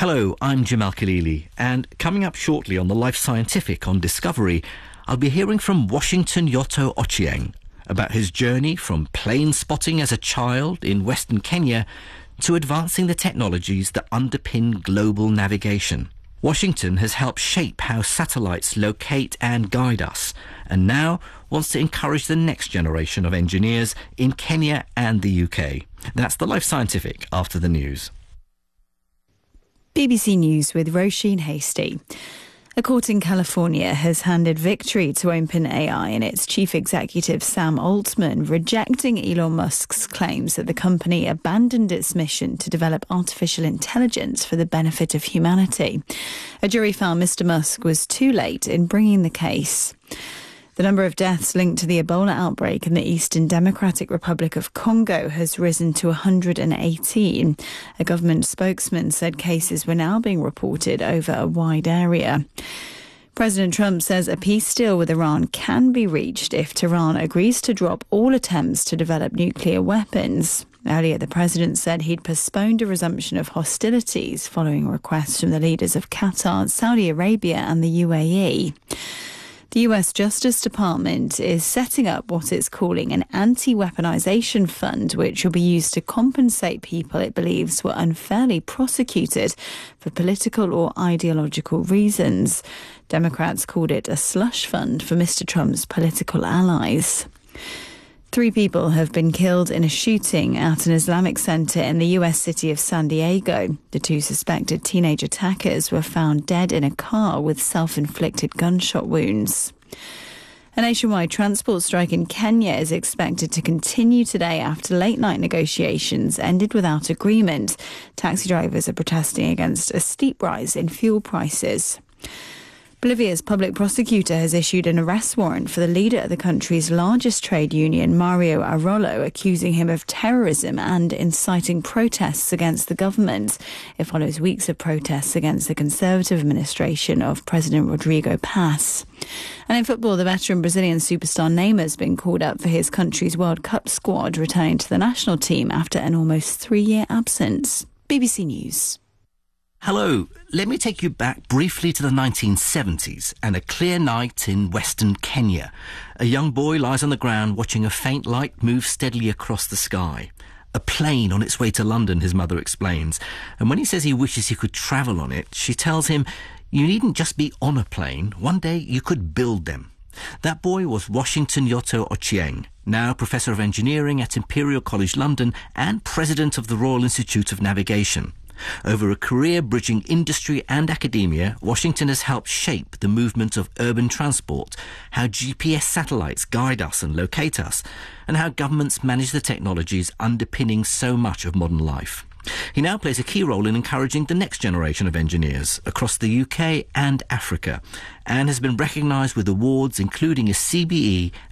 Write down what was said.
Hello, I'm Jamal Khalili, and coming up shortly on the Life Scientific on Discovery, I'll be hearing from Washington Yoto Ochieng about his journey from plane spotting as a child in Western Kenya to advancing the technologies that underpin global navigation. Washington has helped shape how satellites locate and guide us, and now wants to encourage the next generation of engineers in Kenya and the UK. That's the Life Scientific after the news. BBC News with Roisin Hasty. A court in California has handed victory to OpenAI and its chief executive Sam Altman, rejecting Elon Musk's claims that the company abandoned its mission to develop artificial intelligence for the benefit of humanity. A jury found Mr. Musk was too late in bringing the case. The number of deaths linked to the Ebola outbreak in the Eastern Democratic Republic of Congo has risen to 118. A government spokesman said cases were now being reported over a wide area. President Trump says a peace deal with Iran can be reached if Tehran agrees to drop all attempts to develop nuclear weapons. Earlier, the president said he'd postponed a resumption of hostilities following requests from the leaders of Qatar, Saudi Arabia and the UAE. The US Justice Department is setting up what it's calling an anti-weaponization fund, which will be used to compensate people it believes were unfairly prosecuted for political or ideological reasons. Democrats called it a slush fund for Mr. Trump's political allies. 3 people have been killed in a shooting at an Islamic center in the US city of San Diego. The 2 suspected teenage attackers were found dead in a car with self-inflicted gunshot wounds. A nationwide transport strike in Kenya is expected to continue today after late-night negotiations ended without agreement. Taxi drivers are protesting against a steep rise in fuel prices. Bolivia's public prosecutor has issued an arrest warrant for the leader of the country's largest trade union, Mario Arroyo, accusing him of terrorism and inciting protests against the government. It follows weeks of protests against the conservative administration of President Rodrigo Paz. And in football, the veteran Brazilian superstar Neymar has been called up for his country's World Cup squad, returning to the national team after an almost 3-year absence. BBC News. Hello, let me take you back briefly to the 1970s and a clear night in Western Kenya. A young boy lies on the ground watching a faint light move steadily across the sky. A plane on its way to London, his mother explains. And when he says he wishes he could travel on it, she tells him, you needn't just be on a plane. One day you could build them. That boy was Washington Yoto Ochieng, now Professor of Engineering at Imperial College London and President of the Royal Institute of Navigation. Over a career bridging industry and academia, Washington has helped shape the movement of urban transport, how GPS satellites guide us and locate us, and how governments manage the technologies underpinning so much of modern life. He now plays a key role in encouraging the next generation of engineers across the UK and Africa, and has been recognised with awards including a CBE